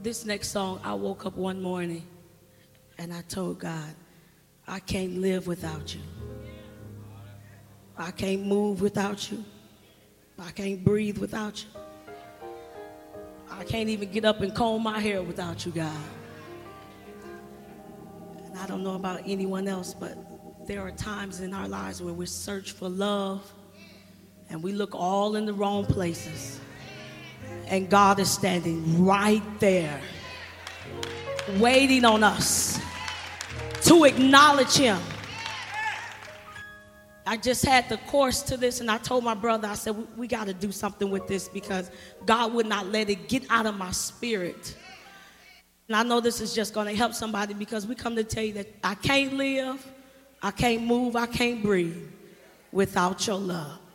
This next song, I woke up one morning and I told God, I can't live without you. I can't move without you. I can't breathe without you. I can't even get up and comb my hair without you, God. And I don't know about anyone else, but there are times in our lives where we search for love and we look all in the wrong places. And God is standing right there, waiting on us to acknowledge him. I just had the course to this, and I told my brother, I said, we got to do something with this because God would not let it get out of my spirit. And I know this is just going to help somebody because we come to tell you that I can't live, I can't move, I can't breathe without your love.